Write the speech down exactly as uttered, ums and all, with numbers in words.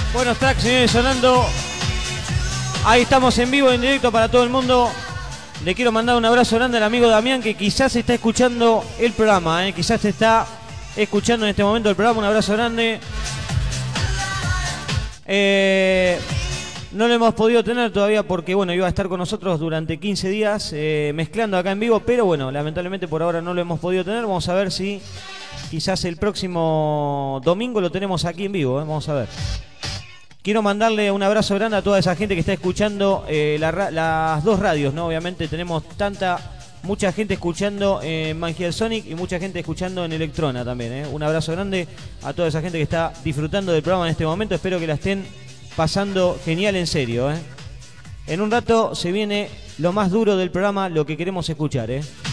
Buenos tracks, señores, sonando. Ahí estamos en vivo, en directo para todo el mundo. Le quiero mandar un abrazo grande al amigo Damián, que quizás está escuchando el programa, ¿eh? Quizás está escuchando en este momento el programa. Un abrazo grande. Eh, no lo hemos podido tener todavía porque, bueno, iba a estar con nosotros durante quince días eh, mezclando acá en vivo, pero bueno, lamentablemente por ahora no lo hemos podido tener. Vamos a ver si quizás el próximo domingo lo tenemos aquí en vivo, ¿eh? Vamos a ver. Quiero mandarle un abrazo grande a toda esa gente que está escuchando eh, la, las dos radios, ¿no? Obviamente tenemos tanta, mucha gente escuchando en Mangiel Sonic y mucha gente escuchando en Electrona también, ¿eh? Un abrazo grande a toda esa gente que está disfrutando del programa en este momento. Espero que la estén pasando genial, en serio, ¿eh? En un rato se viene lo más duro del programa, lo que queremos escuchar, ¿eh?